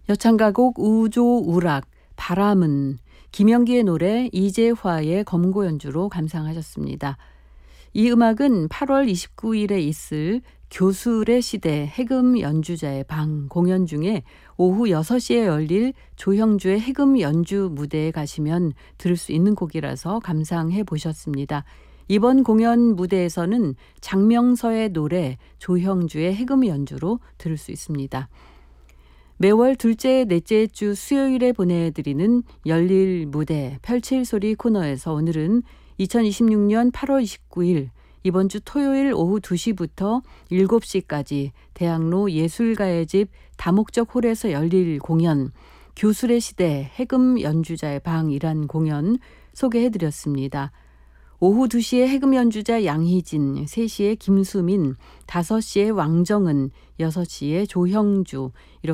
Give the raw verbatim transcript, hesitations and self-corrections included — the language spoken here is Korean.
여창가곡 우조우락, 바람은, 김영기의 노래 이재화의 검고 연주로 감상하셨습니다. 이 음악은 팔월 이십구일에 있을 교술의 시대 해금 연주자의 방 공연 중에 오후 여섯 시에 열릴 조형주의 해금 연주 무대에 가시면 들을 수 있는 곡이라서 감상해 보셨습니다. 이번 공연 무대에서는 장명서의 노래 조형주의 해금 연주로 들을 수 있습니다. 매월 둘째, 넷째 주 수요일에 보내드리는 열릴 무대 펼칠 소리 코너에서 오늘은 이천이십육년 팔월 이십구일 이번 주 토요일 오후 두 시부터 일곱 시까지 대학로 예술가의 집 다목적 홀에서 열릴 공연 교술의 시대 해금 연주자의 방이란 공연 소개해드렸습니다. 오후 두 시에 해금 연주자 양희진, 세 시에 김수민, 다섯 시에 왕정은, 여섯 시에 조형주 이렇게